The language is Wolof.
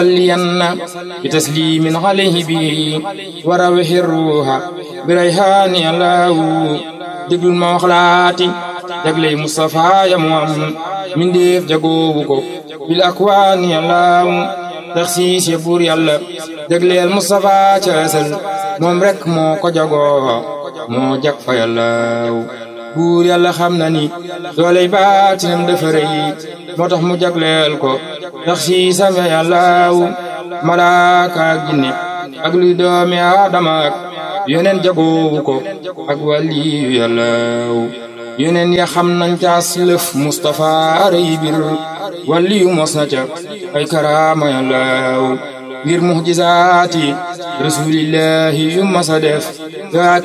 لين بتسليم عليه به وروح الروح بريحان الله دقل المخلاتي دقلي مصطفى يا مؤمن من ديف جاكوبكو بالأكوان الله تخسيس يا بور يالله دقلي المصطفى تسل ممرك موكو جاكو مو جاك فيالله buur yàlla xam na ni dooley baatinam dafa rëy moo tax mu jagleel ko ndax si same yàllaaw malaaka ak jinne ak luy doomi aadama ak yeneen jagoowu ko ak waliyu yàllaaw yeneen ya xam nañ caas lëf Mustafa rëy bir waliyu mos na ca ay karaama yàllaaw ngir muhjizaati rasulillahi yu masa def